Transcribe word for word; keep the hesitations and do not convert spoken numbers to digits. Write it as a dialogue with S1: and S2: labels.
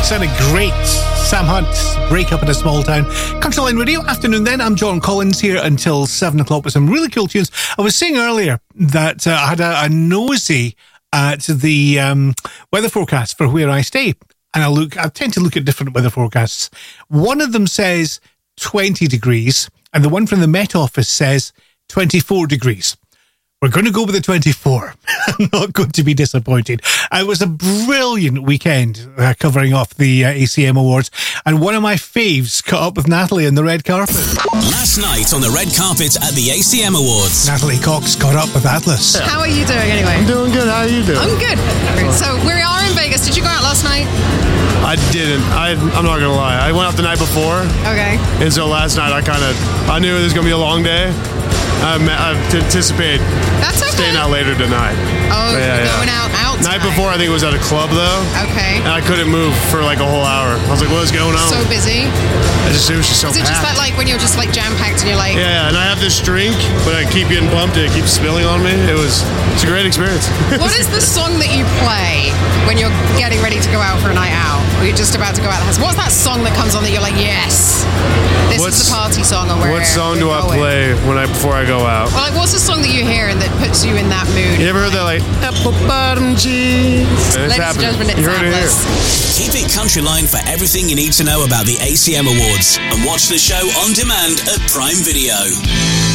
S1: Sounded great. Sam Hunt, Break Up in a Small Town. Countryline Radio, afternoon then. I'm John Collins here until seven o'clock with some really cool tunes. I was saying earlier that uh, I had a, a nosy at the um, weather forecast for where I stay. And I look, I tend to look at different weather forecasts. One of them says twenty degrees, and the one from the Met Office says twenty-four degrees. We're going to go with the twenty-four. I'm not going to be disappointed. Uh, it was a brilliant weekend uh, covering off the uh, A C M Awards, and one of my faves caught up with Natalie on the red carpet.
S2: Last night on the red carpet at the A C M Awards,
S1: Natalie Cox caught up with Atlas.
S3: How are you doing anyway?
S4: I'm doing good. How are you doing?
S3: I'm good. So we are in Vegas. Did you go out last night?
S4: I didn't. I, I'm not going to lie. I went out the night before.
S3: Okay.
S4: And so last night I kind of, I knew it was going to be a long day. I, I anticipate
S3: That's okay.
S4: staying out later tonight.
S3: Oh,
S4: yeah,
S3: you're
S4: yeah.
S3: going out, out
S4: Night
S3: tonight.
S4: before I think it was at a club though.
S3: Okay.
S4: And I couldn't move for like a whole hour. I was like, what's going on?
S3: So busy.
S4: I just, it was just so
S3: Is it just
S4: packed.
S3: that like when you're just like jam-packed and you're like...
S4: Yeah, and I have this drink, but I keep getting bumped and it keeps spilling on me. It was, it's a great experience.
S3: What is the song that you play when you're getting ready to go out for a night out? Or you're just about to go out the house? What's that song that comes on that you're like, yes, this
S4: What's,
S3: is the party song or where
S4: What song do
S3: we're
S4: I
S3: going?
S4: play when I before I go out?
S3: Well, like, what's the song that you hear and that puts you in that mood?
S4: You ever heard that like apple bottom jeans?
S3: Ladies and gentlemen, it's
S4: You heard it here.
S3: Atlas.
S2: keep it Countryline for everything you need to know about the A C M Awards, and watch the show on demand at Prime Video.